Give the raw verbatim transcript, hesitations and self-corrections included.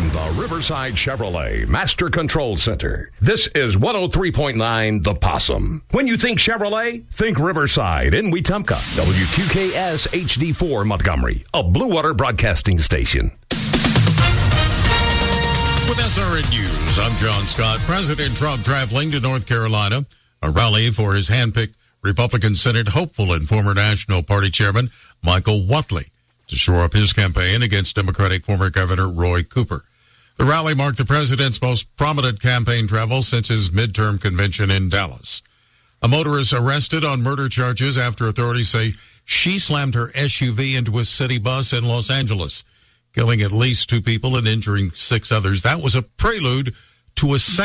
From the Riverside Chevrolet Master Control Center, this is one oh three point nine The Possum. When you think Chevrolet, think Riverside in Wetumpka. W Q K S H D four Montgomery, a Blue Water broadcasting station. With S R N News, I'm John Scott. President Trump traveling to North Carolina, a rally for his handpicked Republican Senate hopeful and former National Party Chairman Michael Whatley to shore up his campaign against Democratic former Governor Roy Cooper. The rally marked the president's most prominent campaign travel since his midterm convention in Dallas. A motorist arrested on murder charges after authorities say she slammed her S U V into a city bus in Los Angeles, killing at least two people and injuring six others. That was a prelude to a second